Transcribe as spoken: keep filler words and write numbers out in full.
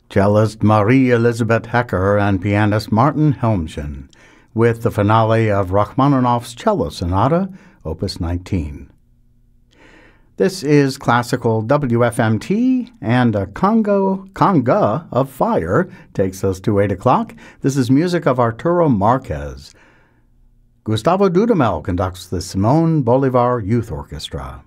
cellist Marie Elizabeth Hecker and pianist Martin Helmgen, with the finale of Rachmaninoff's Cello Sonata, Opus nineteen. This is classical W F M T, and a Congo, conga of fire takes us to eight o'clock. This is music of Arturo Marquez. Gustavo Dudamel conducts the Simón Bolívar Youth Orchestra.